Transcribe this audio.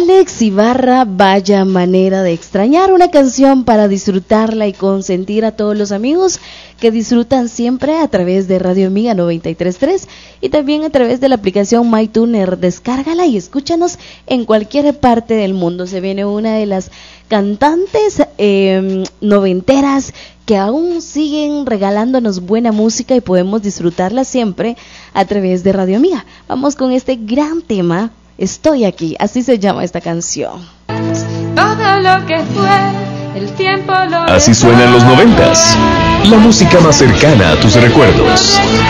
Alex Ibarra, vaya manera de extrañar, una canción para disfrutarla y consentir a todos los amigos que disfrutan siempre a través de Radio Amiga 93.3 y también a través de la aplicación MyTuner. Descárgala y escúchanos en cualquier parte del mundo. Se viene una de las cantantes noventeras que aún siguen regalándonos buena música y podemos disfrutarla siempre a través de Radio Amiga. Vamos con este gran tema, Estoy aquí, así se llama esta canción. Todo lo que fue, el tiempo lo así suenan los 90s, la música más cercana a tus recuerdos.